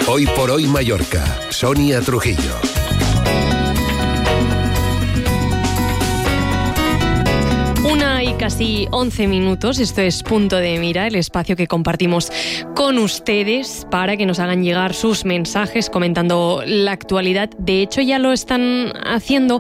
Hoy por hoy Mallorca, Sonia Trujillo. Una y casi 11 minutos, esto es Punto de Mira, el espacio que compartimos con ustedes para que nos hagan llegar sus mensajes comentando la actualidad. De hecho, ya lo están haciendo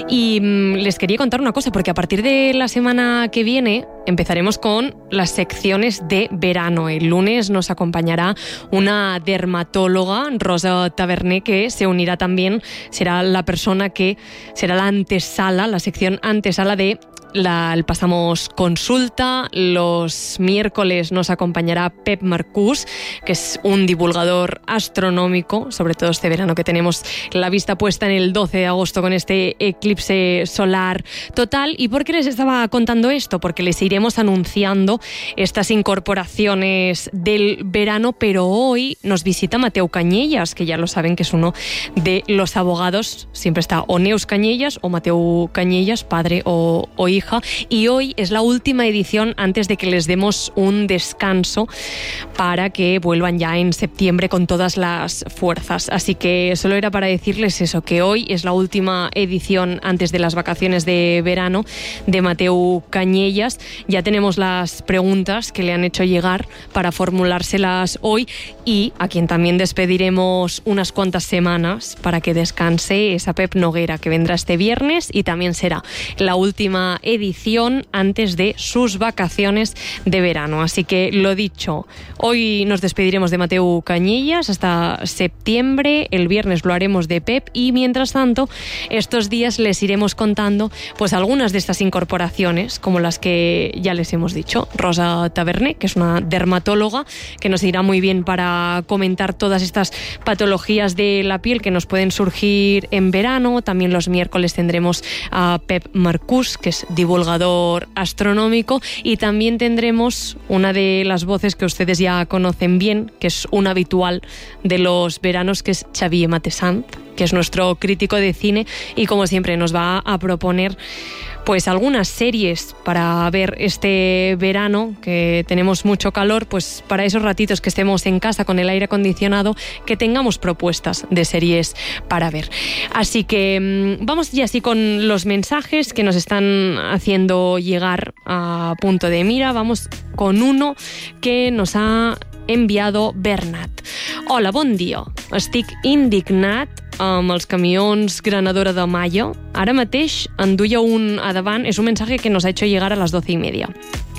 y les quería contar una cosa, porque a partir de la semana que viene empezaremos con las secciones de verano. El lunes nos acompañará una dermatóloga, Rosa Taverner, que se unirá también, será la persona que será la antesala, la sección antesala de el Pasamos Consulta. Los miércoles nos acompañará Pep Marcús, que es un divulgador astronómico, sobre todo este verano que tenemos la vista puesta en el 12 de agosto con este eclipse solar total. ¿Y por qué les estaba contando esto? Porque les iremos anunciando estas incorporaciones del verano, pero hoy nos visita Mateu Cañellas, que ya lo saben que es uno de los abogados. Siempre está o Neus Cañellas o Mateu Cañellas, padre o hija. Y hoy es la última edición antes de que les demos un descanso para que vuelvan ya en septiembre con todas las fuerzas. Así que solo era para decirles eso, que hoy es la última edición antes de las vacaciones de verano de Mateu Cañellas. Ya tenemos las preguntas que le han hecho llegar para formulárselas hoy, y a quien también despediremos unas cuantas semanas para que descanse es a Pep Noguera, que vendrá este viernes y también será la última edición antes de sus vacaciones de verano. Así que lo dicho, hoy nos despediremos de Mateu Cañellas hasta septiembre. El viernes lo haremos de Pep, y mientras tanto estos días les iremos contando pues algunas de estas incorporaciones, como las que ya les hemos dicho. Rosa Taverner, que es una dermatóloga que nos irá muy bien para comentar todas estas patologías de la piel que nos pueden surgir en verano. También los miércoles tendremos a Pep Marcús, que es divulgador astronómico, y también tendremos una de las voces que ustedes ya conocen bien, que es un habitual de los veranos, que es Xavier Matessant, que es nuestro crítico de cine, y como siempre nos va a proponer pues algunas series para ver este verano, que tenemos mucho calor, pues para esos ratitos que estemos en casa con el aire acondicionado, que tengamos propuestas de series para ver. Así que vamos ya así con los mensajes que nos están haciendo llegar a Punto de Mira. Vamos con uno que nos ha enviado Bernat. Hola, bon dia. Estic indignat amb els camions Granadora de Mayo. Ara mateix en duia un a davant. És un mensaje que nos ha hecho llegar a las 12:30.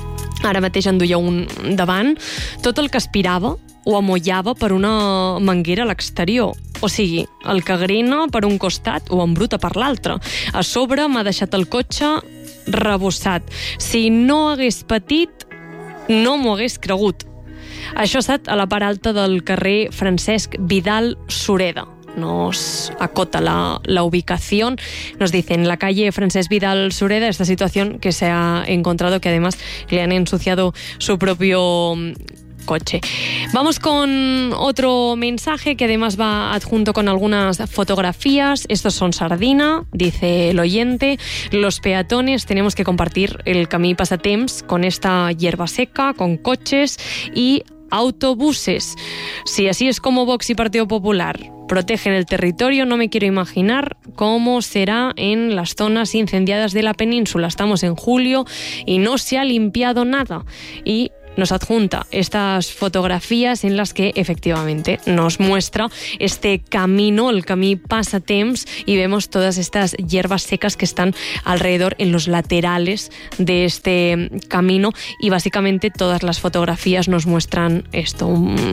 Ara mateix en duia un davant. Tot el que aspirava ho amollava per una manguera a l'exterior. O sigui, el que grina per un costat ho embruta per l'altre. A sobre m'ha deixat el cotxe rebossat. Si no hagués patit, no m'ho hagués cregut. Això ha estat a la part alta del carrer Francesc Vidal Sureda. Nos acota la ubicación. Nos dicen, en la calle Francesc Vidal Sureda, esta situación que se ha encontrado, que además le han ensuciado su propio coche. Vamos con otro mensaje que además va adjunto con algunas fotografías. Estos son sardina, dice el oyente. Los peatones tenemos que compartir el camí passatemps con esta hierba seca, con coches y autobuses. Si así es como Vox y Partido Popular protegen el territorio, no me quiero imaginar cómo será en las zonas incendiadas de la península. Estamos en julio y no se ha limpiado nada. Y nos adjunta estas fotografías en las que efectivamente nos muestra este camino, el camí passatemps, y vemos todas estas hierbas secas que están alrededor en los laterales de este camino, y básicamente todas las fotografías nos muestran esto.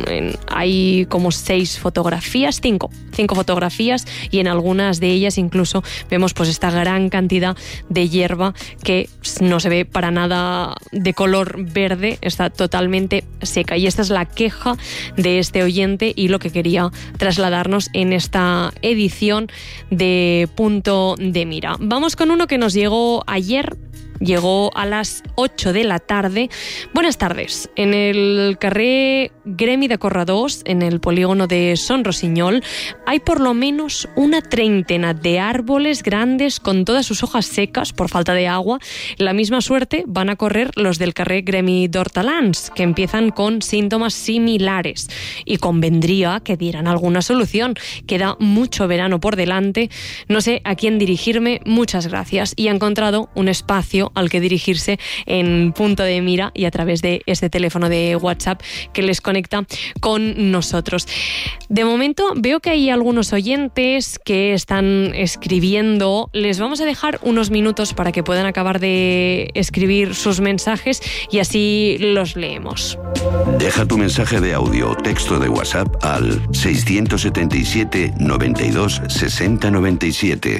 Hay como 6 fotografías, 5 fotografías, y en algunas de ellas incluso vemos pues esta gran cantidad de hierba que no se ve para nada de color verde, está totalmente seca. Y esta es la queja de este oyente y lo que quería trasladarnos en esta edición de Punto de Mira. Vamos con uno que nos llegó ayer llegó a las 8 de la tarde. Buenas tardes. En el carrer Gremi de Corredors, en el polígono de Son Rossinyol, hay por lo menos una treintena de árboles grandes con todas sus hojas secas por falta de agua. La misma suerte van a correr los del carrer Gremi d'Hortalans, que empiezan con síntomas similares, y convendría que dieran alguna solución. Queda mucho verano por delante, no sé a quién dirigirme, muchas gracias. Y ha encontrado un espacio al que dirigirse en Punto de Mira y a través de este teléfono de WhatsApp que les conecta con nosotros. De momento veo que hay algunos oyentes que están escribiendo. Les vamos a dejar unos minutos para que puedan acabar de escribir sus mensajes y así los leemos. Deja tu mensaje de audio o texto de WhatsApp al 677 92 60 97.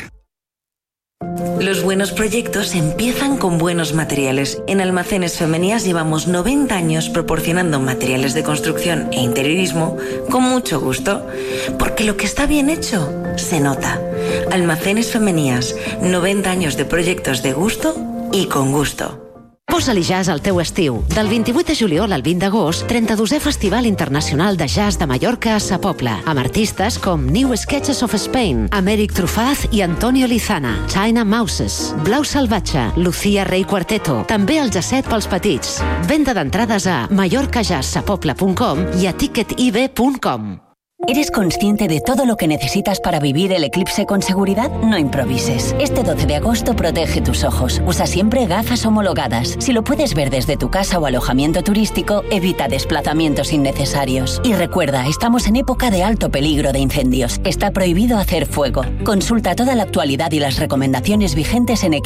Los buenos proyectos empiezan con buenos materiales. En Almacenes Femenías llevamos 90 años proporcionando materiales de construcción e interiorismo con mucho gusto, porque lo que está bien hecho se nota. Almacenes Femenías, 90 años de proyectos de gusto y con gusto. Posa-li jazz al teu estiu. Del 28 de juliol al 20 d'agost, 32è Festival Internacional de Jazz de Mallorca a Sa Pobla, amb artistes com New Sketches of Spain, Améric Trufaz i Antonio Lizana, China Mouses, Blau Salvatge, Lucía Rey Quarteto, també el jazet pels petits. Venda d'entrades a mallorcajazzsapobla.com i a ticketib.com. ¿Eres consciente de todo lo que necesitas para vivir el eclipse con seguridad? No improvises. Este 12 de agosto protege tus ojos. Usa siempre gafas homologadas. Si lo puedes ver desde tu casa o alojamiento turístico, evita desplazamientos innecesarios. Y recuerda, estamos en época de alto peligro de incendios. Está prohibido hacer fuego. Consulta toda la actualidad y las recomendaciones vigentes en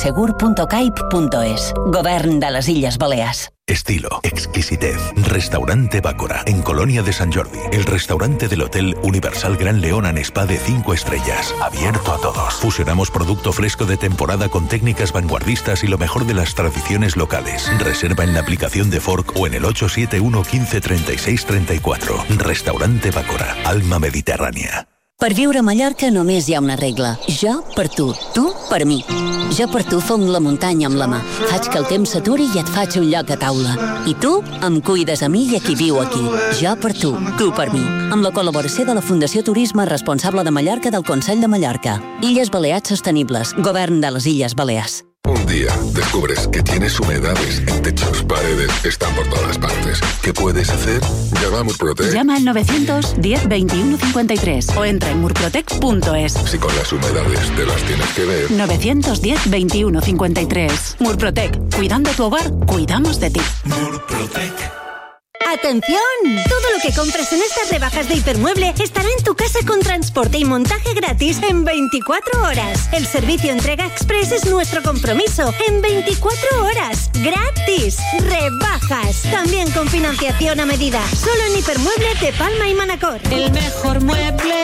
eclipsisegur.caip.es. Govern de les Illes Balears. Estilo, exquisitez. Restaurante Bácora, en Colonia de San Jordi. El restaurante del Hotel Universal Gran León and Spa de 5 estrellas. Abierto a todos. Fusionamos producto fresco de temporada con técnicas vanguardistas y lo mejor de las tradiciones locales. Reserva en la aplicación de Fork o en el 871 15 36 34. Restaurante Bácora, alma mediterrània. Per viure a Mallorca només hi ha una regla. Jo per tu per mi. Jo per tu fong la muntanya amb la mà. Faig que el temps s'aturi i et faig un lloc a taula. I tu em cuides a mi i a qui viu aquí. Jo per tu per mi. Amb la col·laboració de la Fundació Turisme Responsable de Mallorca del Consell de Mallorca. Illes Balears Sostenibles. Govern de les Illes Balears. Un día descubres que tienes humedades en techos, paredes, están por todas partes. ¿Qué puedes hacer? Llama a Murprotec. Llama al 910 21 53 o entra en murprotec.es. Si con las humedades te las tienes que ver. 910 21 53. Murprotec. Cuidando tu hogar, cuidamos de ti. Murprotec. ¡Atención! Todo lo que compres en estas rebajas de Hipermueble estará en tu casa con transporte y montaje gratis en 24 horas. El servicio entrega express es nuestro compromiso. En 24 horas. ¡Gratis! ¡Rebajas! También con financiación a medida. Solo en Hipermueble de Palma y Manacor. El mejor mueble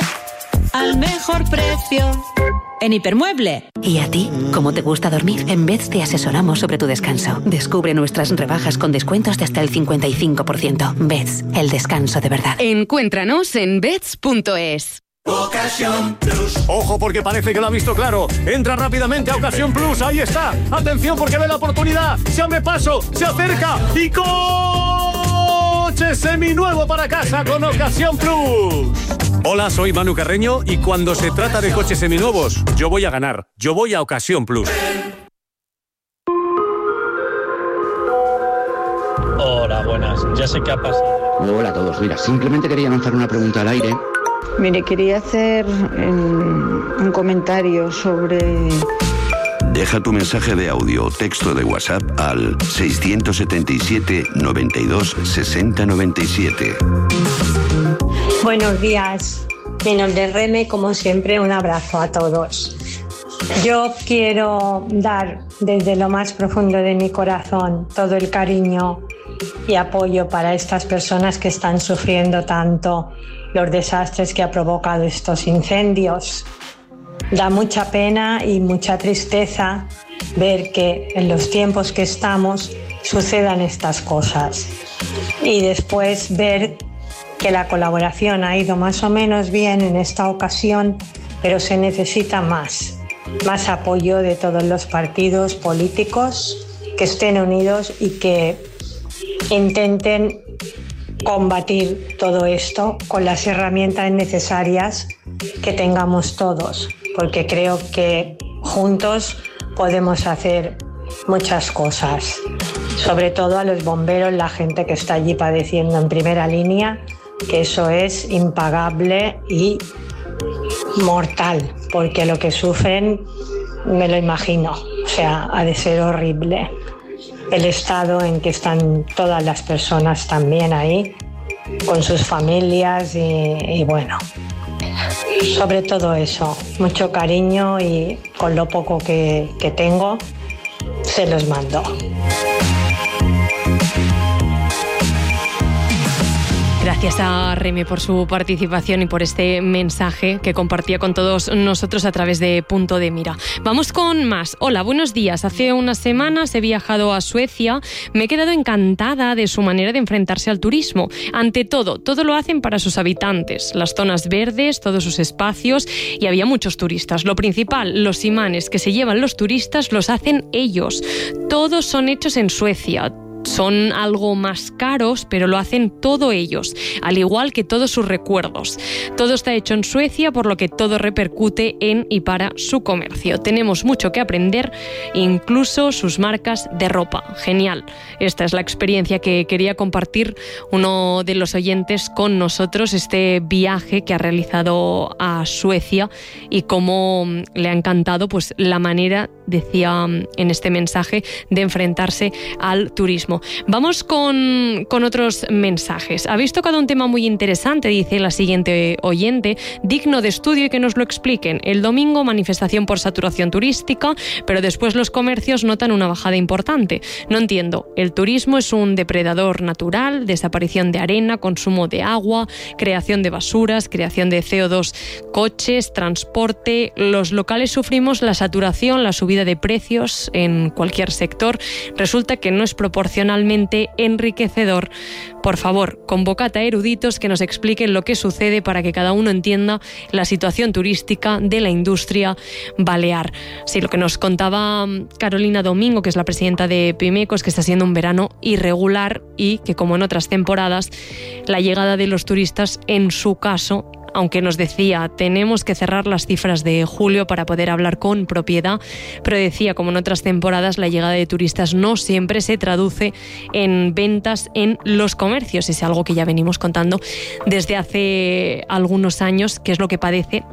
al mejor precio. En Hipermueble. ¿Y a ti? ¿Cómo te gusta dormir? En Beds te asesoramos sobre tu descanso. Descubre nuestras rebajas con descuentos de hasta el 55%. Beds, el descanso de verdad. Encuéntranos en beds.es. Ocasión Plus. Ojo, porque parece que lo ha visto claro. Entra rápidamente a Ocasión Plus. Ahí está. Atención, porque ve la oportunidad. Se abre paso, se acerca y coche seminuevo para casa con Ocasión Plus. Hola, soy Manu Carreño y cuando se trata de coches seminuevos, yo voy a ganar. Yo voy a Ocasión Plus. Hola, buenas. Ya sé qué ha pasado. Hola a todos. Mira, simplemente quería lanzar una pregunta al aire. Mire, quería hacer un comentario sobre... Deja tu mensaje de audio o texto de WhatsApp al 677 92 60 97. Buenos días. Mi nombre es Reme, como siempre, un abrazo a todos. Yo quiero dar desde lo más profundo de mi corazón todo el cariño y apoyo para estas personas que están sufriendo tanto los desastres que ha provocado estos incendios. Da mucha pena y mucha tristeza ver que en los tiempos que estamos sucedan estas cosas y después ver que la colaboración ha ido más o menos bien en esta ocasión, pero se necesita más. más apoyo de todos los partidos políticos, que estén unidos y que intenten combatir todo esto con las herramientas necesarias que tengamos todos, porque creo que juntos podemos hacer muchas cosas, sobre todo a los bomberos, la gente que está allí padeciendo en primera línea, que eso es impagable y mortal, porque lo que sufren me lo imagino, o sea, ha de ser horrible. El estado en que están todas las personas también ahí, con sus familias y bueno, sobre todo eso, mucho cariño y con lo poco que tengo, se los mando. Gracias a Reme por su participación y por este mensaje que compartía con todos nosotros a través de Punto de Mira. Vamos con más. Hola, buenos días. Hace unas semanas he viajado a Suecia. Me he quedado encantada de su manera de enfrentarse al turismo. Ante todo lo hacen para sus habitantes. Las zonas verdes, todos sus espacios, y había muchos turistas. Lo principal, los imanes que se llevan los turistas los hacen ellos. Todos son hechos en Suecia. Son algo más caros, pero lo hacen todo ellos, al igual que todos sus recuerdos. Todo está hecho en Suecia, por lo que todo repercute en y para su comercio. Tenemos mucho que aprender, incluso sus marcas de ropa. Genial. Esta es la experiencia que quería compartir uno de los oyentes con nosotros, este viaje que ha realizado a Suecia y cómo le ha encantado pues la manera, decía en este mensaje, de enfrentarse al turismo. Vamos con otros mensajes. Habéis tocado un tema muy interesante, dice la siguiente oyente, digno de estudio y que nos lo expliquen. El domingo, manifestación por saturación turística, pero después los comercios notan una bajada importante. No entiendo. El turismo es un depredador natural, desaparición de arena, consumo de agua, creación de basuras, creación de CO2, coches, transporte. Los locales sufrimos la saturación, la subida de precios en cualquier sector. Resulta que no es proporcionalmente enriquecedor. Por favor, convocad a eruditos que nos expliquen lo que sucede para que cada uno entienda la situación turística de la industria balear. Sí, lo que nos contaba Carolina Domingo, que es la presidenta de Pimeco, es que está siendo un verano irregular y que, como en otras temporadas, la llegada de los turistas, en su caso, aunque nos decía, tenemos que cerrar las cifras de julio para poder hablar con propiedad, pero decía, como en otras temporadas, la llegada de turistas no siempre se traduce en ventas en los comercios. Es algo que ya venimos contando desde hace algunos años, que es lo que padece,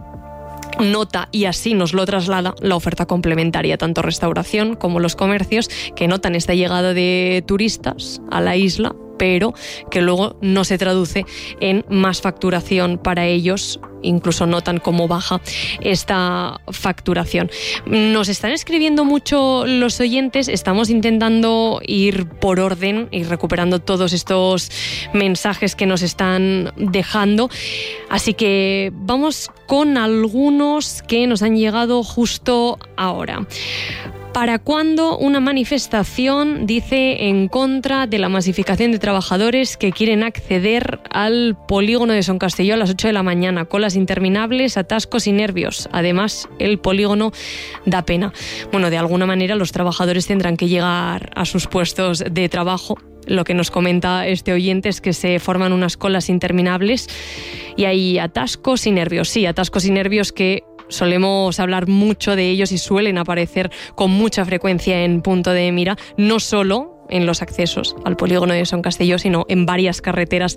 nota, y así nos lo traslada la oferta complementaria, tanto restauración como los comercios, que notan esta llegada de turistas a la isla, pero que luego no se traduce en más facturación para ellos. Incluso notan cómo baja esta facturación. Nos están escribiendo mucho los oyentes, estamos intentando ir por orden y recuperando todos estos mensajes que nos están dejando, así que vamos con algunos que nos han llegado justo ahora. ¿Para cuándo una manifestación, dice, en contra de la masificación de trabajadores que quieren acceder al polígono de Son Castelló a las 8 de la mañana? Colas interminables, atascos y nervios. Además, el polígono da pena. Bueno, de alguna manera los trabajadores tendrán que llegar a sus puestos de trabajo. Lo que nos comenta este oyente es que se forman unas colas interminables y hay atascos y nervios. Sí, atascos y nervios que solemos hablar mucho de ellos y suelen aparecer con mucha frecuencia en Punto de Mira, no solo en los accesos al polígono de Son Castelló, sino en varias carreteras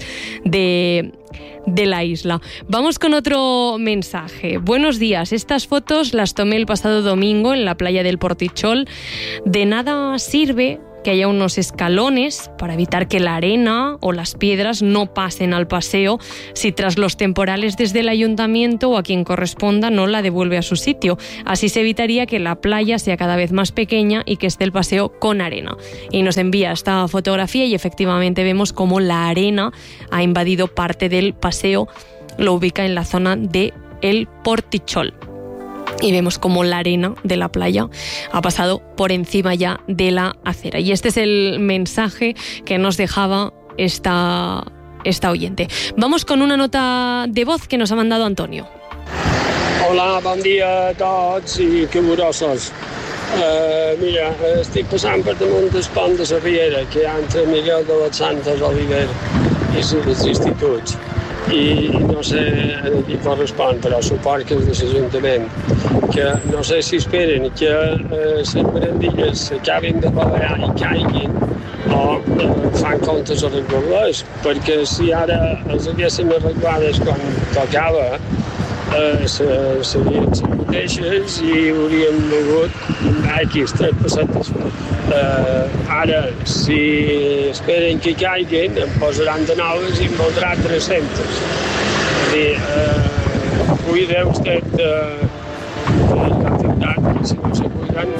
de la isla. Vamos con otro mensaje. Buenos días, estas fotos las tomé el pasado domingo en la playa del Portichol. De nada sirve que haya unos escalones para evitar que la arena o las piedras no pasen al paseo si tras los temporales desde el ayuntamiento o a quien corresponda no la devuelve a su sitio. Así se evitaría que la playa sea cada vez más pequeña y que esté el paseo con arena. Y nos envía esta fotografía y efectivamente vemos cómo la arena ha invadido parte del paseo, lo ubica en la zona de El Portichol. Y vemos cómo la arena de la playa ha pasado por encima ya de la acera. Y este es el mensaje que nos dejaba esta, esta oyente. Vamos con una nota de voz que nos ha mandado Antonio. Hola, bon dia a tots i que grossos. Mira, estic passant per damunt del pont de la Riera, que hi ha entre Miguel de les Santes, Oliver i els instituts. I no sé a qui correspon, però suport que és de l'Ajuntament, que no sé si esperen que les barandilles s'acabin de balear i caiguin o fan comptes arreglar-les, perquè si ara els haguéssim arreglades quan tocava, serien les mateixes i hauríem mogut X 3 pessetes. Ara, si esperen que caiguin, em posaran de noves i em voldrà 300. És a dir, cuida usted la ciutat, i si no se cuidan...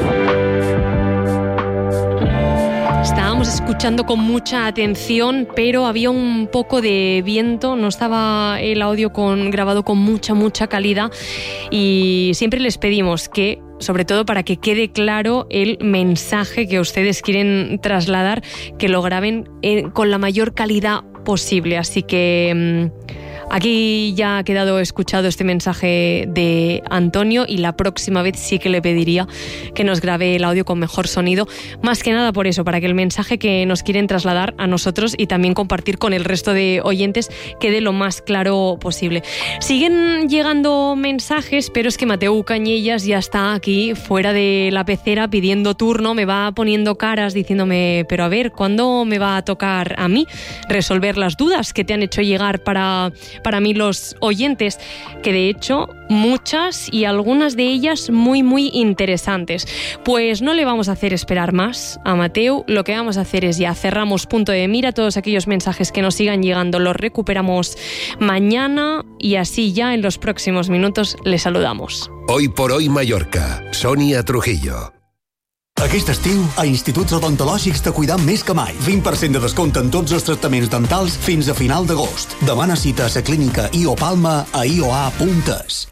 Estábamos escuchando con mucha atención, pero había un poco de viento, no estaba el audio grabado con mucha calidad y siempre les pedimos que, sobre todo para que quede claro el mensaje que ustedes quieren trasladar, que lo graben con la mayor calidad posible. Así que... Aquí ya ha quedado escuchado este mensaje de Antonio y la próxima vez sí que le pediría que nos grabe el audio con mejor sonido, más que nada por eso, para que el mensaje que nos quieren trasladar a nosotros y también compartir con el resto de oyentes quede lo más claro posible. Siguen llegando mensajes, pero es que Mateu Cañellas ya está aquí fuera de la pecera pidiendo turno, me va poniendo caras diciéndome, pero a ver, ¿cuándo me va a tocar a mí resolver las dudas que te han hecho llegar para mí los oyentes, que de hecho muchas y algunas de ellas muy interesantes? Pues no le vamos a hacer esperar más a Mateu, lo que vamos a hacer es ya cerramos punto de mira, todos aquellos mensajes que nos sigan llegando los recuperamos mañana y así ya en los próximos minutos les saludamos. Hoy por hoy Mallorca, Sonia Trujillo. Aquest estiu, a Instituts Odontològics te cuidam més que mai. 20% de descompte en tots els tractaments dentals fins a final d'agost. Demana cita a la clínica IO Palma a ioa.es.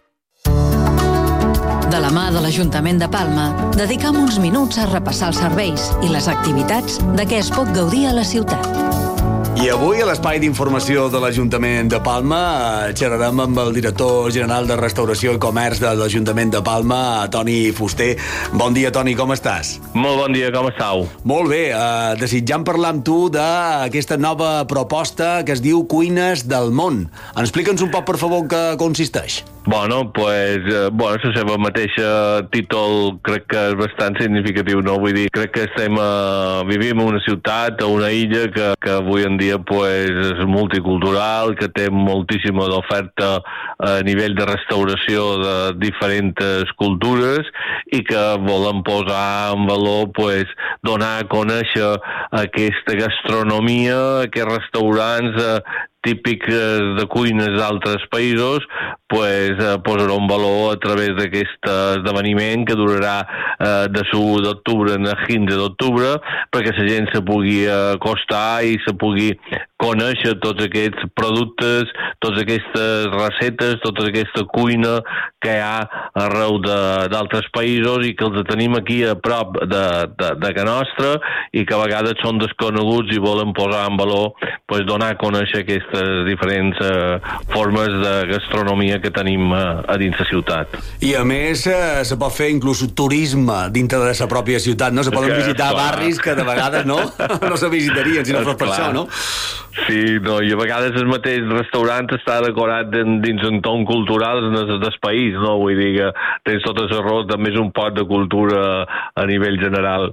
De la mà de l'Ajuntament de Palma, dedicam uns minuts a repassar els serveis i les activitats de què es pot gaudir a la ciutat. I avui a l'espai d'informació de l'Ajuntament de Palma xerrarem amb el director general de Restauració i Comerç de l'Ajuntament de Palma, Toni Fuster. Bon dia, Toni, com estàs? Molt bon dia, com estàu? Molt bé, desitjant parlar amb tu d'aquesta nova proposta que es diu Cuines del Món. Explica'ns un poc, per favor, què consisteix. Bueno, pues, la seva mateixa títol crec que és bastant significatiu, no? Vull dir, crec que vivim en una ciutat, a una illa que avui en dia pues, és multicultural, que té moltíssima d'oferta a nivell de restauració de diferents cultures i que volem posar en valor, pues, donar a conèixer aquesta gastronomia, aquests restaurants típics de cuines d'altres països, pues, posarà un valor a través d'aquest esdeveniment que durarà de 1 d'octubre a 15 d'octubre perquè la gent se pugui acostar i se pugui conèixer tots aquests productes, totes aquestes recetes, tota aquesta cuina que hi ha arreu d'altres països i que els tenim aquí a prop de ca nostra i que a vegades són desconeguts i volen posar en valor, pues, donar a conèixer aquestes diferents formes de gastronomia que tenim a dins la ciutat. I a més se pot fer inclús turisme dintre de la pròpia ciutat, no? Se poden visitar barris que de vegades no se visitarien si no fos per això, no? Sí, no, i a vegades el mateix restaurant està decorat dins un entorn cultural del país, no? Vull dir que tens tot el raó, també és un pot de cultura a nivell general.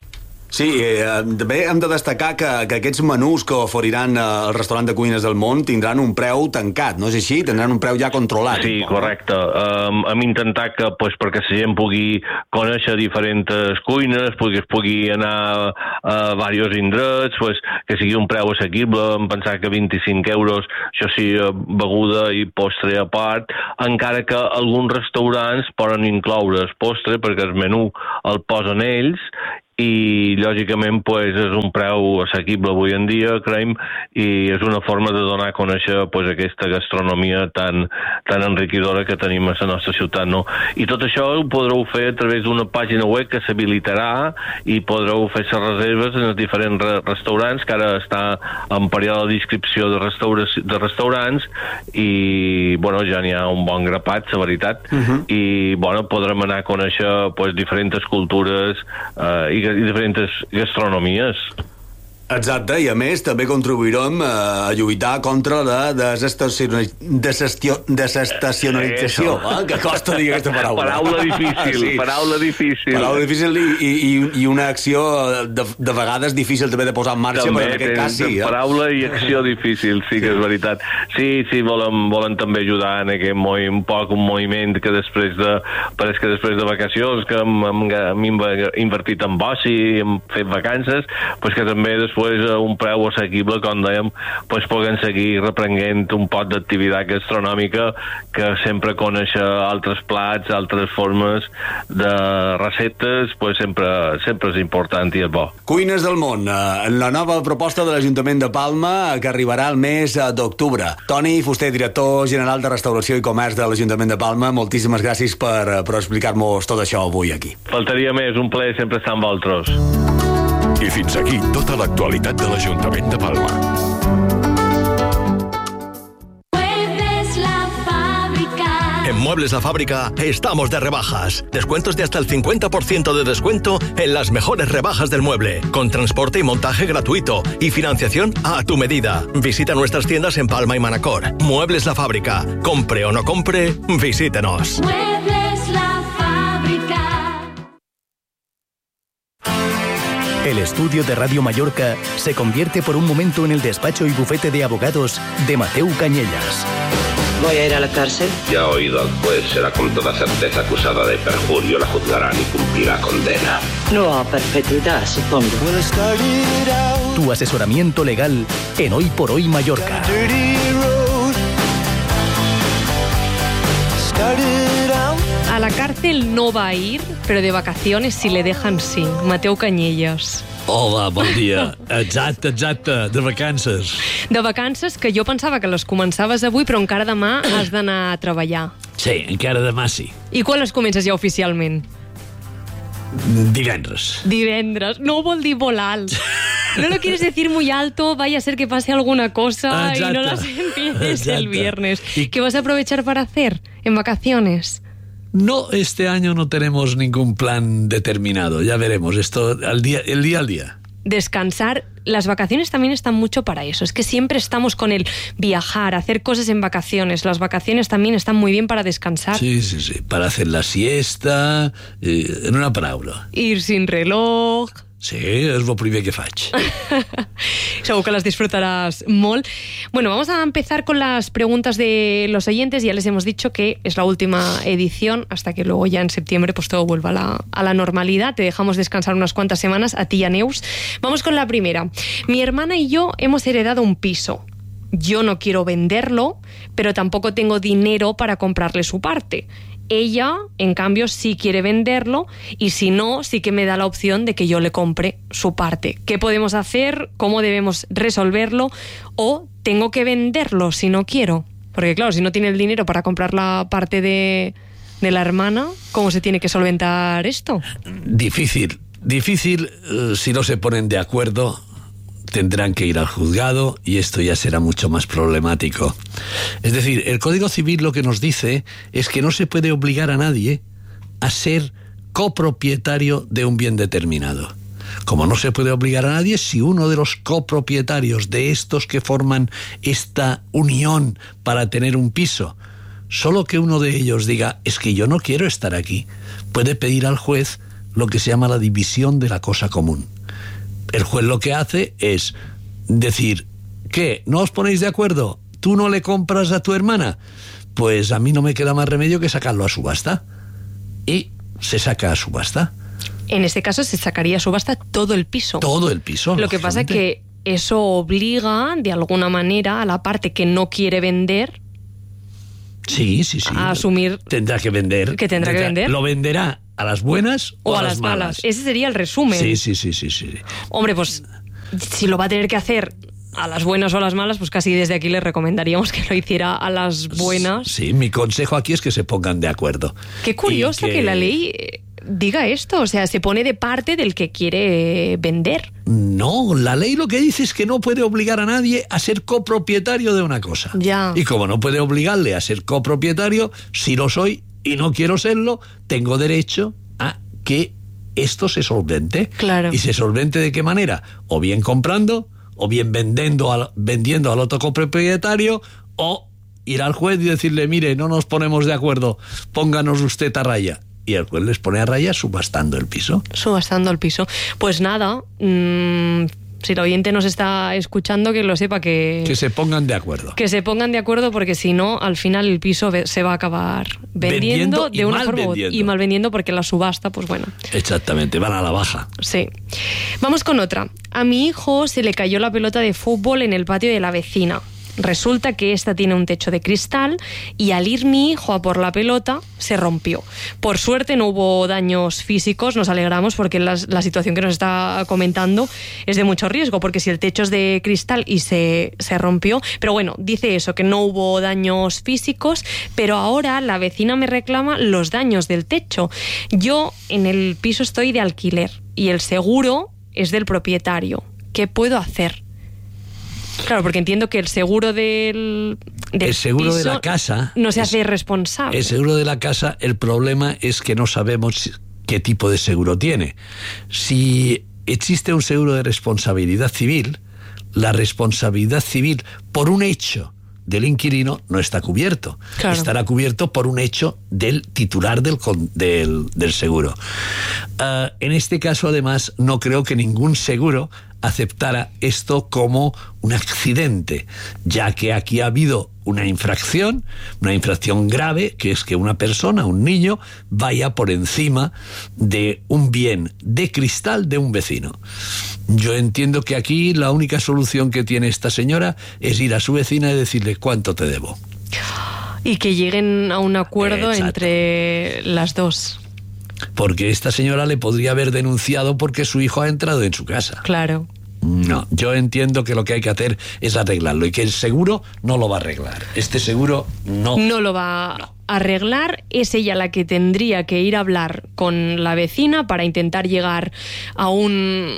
Sí, també hem de destacar que aquests menús que oferiran al restaurant de Cuines del Món tindran un preu tancat, no és així? Tindran un preu ja controlat. Sí, correcte. Hem intentat que, pues, perquè la gent pugui conèixer diferents cuines, pugui anar a diversos indrets, pues, que sigui un preu assequible. Hem pensat que 25 euros, això sí, beguda i postre a part, encara que alguns restaurants poden incloure el postre perquè el menú el posen ells i lògicament pues, és un preu assequible avui en dia, creiem, i és una forma de donar a conèixer pues, aquesta gastronomia tan enriquidora que tenim a la nostra ciutat, no? I tot això ho podreu fer a través d'una pàgina web que s'habilitarà i podreu fer les reserves en els diferents restaurants, que ara està en període d'inscripció de restaurants, i bueno, ja n'hi ha un bon grapat, la veritat, i bueno, podrem anar a conèixer pues, diferents cultures i diferents gastronomies. Exacte, i a més també contribuirem a lluitar contra la desestacionalització, que costa dir aquesta paraula. Paraula difícil. Paraula difícil i una acció de vegades difícil també de posar en marxa, però en aquest cas sí. Paraula i acció difícil, sí que és veritat. Sí, volen també ajudar en aquest un moviment que després de vacacions, que hem invertit en oci, hem fet vacances, pues que també després un preu assequible, com dèiem, pues puguem seguir reprenent un pot d'activitat gastronòmica, que sempre conèixer altres plats, altres formes de receptes, pues sempre és important i és bo. Cuines del món, la nova proposta de l'Ajuntament de Palma, que arribarà el mes d'octubre. Toni Fuster, director general de Restauració i Comerç de l'Ajuntament de Palma, moltíssimes gràcies per explicar-nos tot això avui aquí. Faltaria més, un plaer sempre estar amb vosaltres. I fins aquí tota l'actualitat de l'Ajuntament de Palma. En Muebles La Fábrica estamos de rebajas. Descuentos de hasta el 50% de descuento en las mejores rebajas del mueble, con transporte y montaje gratuito y financiación a tu medida. Visita nuestras tiendas en Palma y Manacor. Muebles La Fábrica. Compre o no compre, visítenos. Muebles La Fábrica. El estudio de Radio Mallorca se convierte por un momento en el despacho y bufete de abogados de Mateu Cañellas. ¿Voy a ir a la cárcel? Ya ha oído al juez, será con toda certeza acusada de perjurio, la juzgarán y cumplirá condena. No a perpetuidad, supongo. Tu asesoramiento legal en Hoy por Hoy Mallorca. A la cárcel no va a ir, pero de vacaciones si le dejan sí. Mateu Cañellas. Hola, bon dia. Exacte, de vacances. De vacances que jo pensava que les començaves avui, però encara demà has d'anar a treballar. Sí, encara demà sí. I quan les comences ja oficialment? Divendres. Divendres. No vol dir molt alt. No lo quieres decir muy alto, vaya a ser que pase alguna cosa. Exacte. Y no las empieces el viernes. ¿Qué vas a aprovechar para hacer en vacaciones? No, este año no tenemos ningún plan determinado. Ya veremos, esto el día al día. Descansar. Las vacaciones también están mucho para eso. Es que siempre estamos con el viajar, hacer cosas en vacaciones. Las vacaciones también están muy bien para descansar. Sí. Para hacer la siesta, en una paraula. Ir sin reloj. Sí, és el primer que faig. Seguro que las disfrutarás molt. Bueno, vamos a empezar con las preguntas de los oyentes. Ya les hemos dicho que es la última edición, hasta que luego ya en septiembre pues todo vuelva a la normalidad. Te dejamos descansar unas cuantas semanas, a ti y a Neus. Vamos con la primera. Mi hermana y yo hemos heredado un piso. Yo no quiero venderlo, pero tampoco tengo dinero para comprarle su parte. Ella, en cambio, sí quiere venderlo y si no, sí que me da la opción de que yo le compre su parte. ¿Qué podemos hacer? ¿Cómo debemos resolverlo? ¿O tengo que venderlo si no quiero? Porque claro, si no tiene el dinero para comprar la parte de la hermana, ¿cómo se tiene que solventar esto? Difícil, si no se ponen de acuerdo. Tendrán que ir al juzgado y esto ya será mucho más problemático. Es decir, el Código Civil lo que nos dice es que no se puede obligar a nadie a ser copropietario de un bien determinado. Como no se puede obligar a nadie, si uno de los copropietarios de estos que forman esta unión para tener un piso, solo que uno de ellos diga, es que yo no quiero estar aquí, puede pedir al juez lo que se llama la división de la cosa común. El juez lo que hace es decir, ¿qué? ¿No os ponéis de acuerdo? ¿Tú no le compras a tu hermana? Pues a mí no me queda más remedio que sacarlo a subasta. Y se saca a subasta. En este caso se sacaría a subasta todo el piso. Todo el piso. Lo que pasa es que eso obliga, de alguna manera, a la parte que no quiere vender Sí. a asumir... Tendrá que vender. Que tendrá que vender. Lo venderá a las buenas o a las malas. Ese sería el resumen. Sí. Hombre, pues si lo va a tener que hacer a las buenas o a las malas, pues casi desde aquí le recomendaríamos que lo hiciera a las buenas. Sí, mi consejo aquí es que se pongan de acuerdo. Qué curioso que la ley diga esto, o sea, se pone de parte del que quiere vender. No, la ley lo que dice es que no puede obligar a nadie a ser copropietario de una cosa. Ya. Y como no puede obligarle a ser copropietario, si lo soy y no quiero serlo, tengo derecho a que esto se solvente. Claro. ¿Y se solvente de qué manera? O bien comprando, o bien vendiendo al otro copropietario, o ir al juez y decirle, mire, no nos ponemos de acuerdo, pónganos usted a raya. Y el juez les pone a raya subastando el piso. Pues nada, si el oyente nos está escuchando, que lo sepa que se pongan de acuerdo. Que se pongan de acuerdo, porque si no, al final el piso se va a acabar vendiendo de una forma y mal vendiendo, porque la subasta, pues bueno. Exactamente, van a la baja. Sí. Vamos con otra. A mi hijo se le cayó la pelota de fútbol en el patio de la vecina. Resulta que esta tiene un techo de cristal y al ir mi hijo a por la pelota se rompió. Por suerte no hubo daños físicos, nos alegramos, porque la situación que nos está comentando es de mucho riesgo, porque si el techo es de cristal y se rompió, pero bueno, dice eso, que no hubo daños físicos, pero ahora la vecina me reclama los daños del techo. Yo en el piso estoy de alquiler y el seguro es del propietario. ¿Qué puedo hacer? Claro, porque entiendo que el seguro del seguro piso de la casa no se hace responsable. El seguro de la casa, el problema es que no sabemos qué tipo de seguro tiene. Si existe un seguro de responsabilidad civil, la responsabilidad civil por un hecho del inquilino no está cubierto. Claro. Estará cubierto por un hecho del titular del seguro. En este caso, además, no creo que ningún seguro aceptara esto como un accidente, ya que aquí ha habido una infracción grave, que es que una persona, un niño, vaya por encima de un bien de cristal de un vecino. Yo entiendo que aquí la única solución que tiene esta señora es ir a su vecina y decirle cuánto te debo. Y que lleguen a un acuerdo entre las dos. Porque esta señora le podría haber denunciado porque su hijo ha entrado en su casa. Claro. No, yo entiendo que lo que hay que hacer es arreglarlo y que el seguro no lo va a arreglar. Este seguro no lo va a arreglar. Es ella la que tendría que ir a hablar con la vecina para intentar llegar a un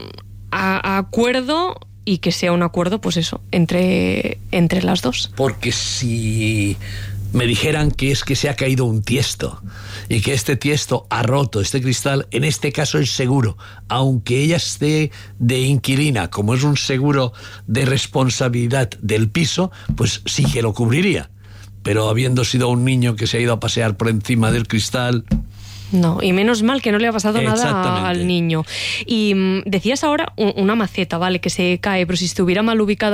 acuerdo, y que sea un acuerdo, pues eso, entre las dos. Porque si me dijeran que es que se ha caído un tiesto y que este tiesto ha roto este cristal, en este caso el seguro, aunque ella esté de inquilina, como es un seguro de responsabilidad del piso, pues sí que lo cubriría. Pero habiendo sido un niño que se ha ido a pasear por encima del cristal... No, y menos mal que no le ha pasado nada al niño. Y decías ahora una maceta, ¿vale? Que se cae, pero si estuviera mal ubicada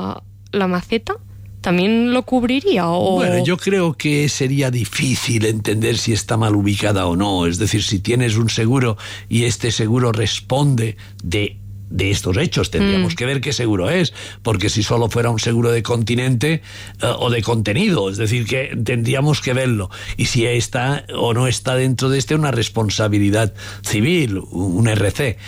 la maceta, ¿también lo cubriría? Bueno, yo creo que sería difícil entender si está mal ubicada o no. Es decir, si tienes un seguro y este seguro responde de estos hechos, tendríamos que ver qué seguro es, porque si solo fuera un seguro de continente o de contenido, es decir, que tendríamos que verlo, y si está o no está dentro de una responsabilidad civil, un RC.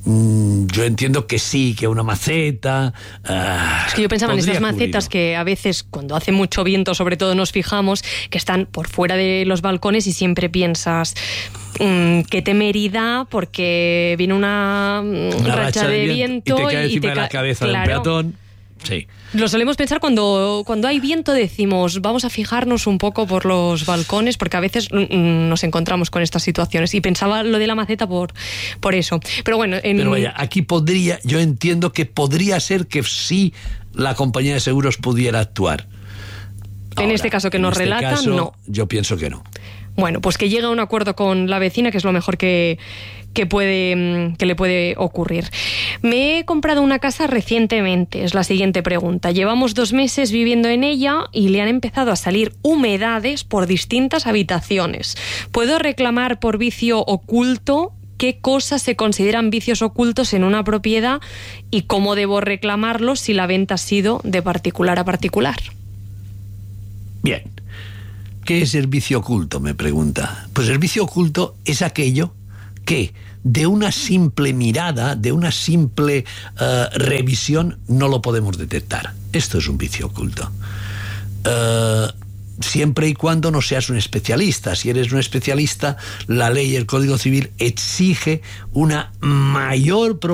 Yo entiendo que sí, que una maceta... es que yo pensaba en esas macetas que a veces, cuando hace mucho viento, sobre todo nos fijamos, que están por fuera de los balcones, y siempre piensas, qué temeridad, porque viene una racha de viento y te cae encima de la cabeza de un peatón. Sí. Lo solemos pensar cuando hay viento, decimos, vamos a fijarnos un poco por los balcones, porque a veces nos encontramos con estas situaciones, y pensaba lo de la maceta por eso. Pero bueno, pero vaya, aquí yo entiendo que podría ser que sí la compañía de seguros pudiera actuar. En este caso que nos relata, no. Yo pienso que no. Bueno, pues que llegue a un acuerdo con la vecina, que es lo mejor que le puede ocurrir. Me he comprado una casa recientemente, es la siguiente pregunta. Llevamos 2 meses viviendo en ella y le han empezado a salir humedades por distintas habitaciones. ¿Puedo reclamar por vicio oculto? ¿Qué cosas se consideran vicios ocultos en una propiedad y cómo debo reclamarlos si la venta ha sido de particular a particular? Bien. ¿Qué es el vicio oculto?, me pregunta. Pues el vicio oculto es aquello que de una simple mirada, de una simple revisión, no lo podemos detectar. Esto es un vicio oculto. Siempre y cuando no seas un especialista. Si eres un especialista, la ley y el Código Civil exige una mayor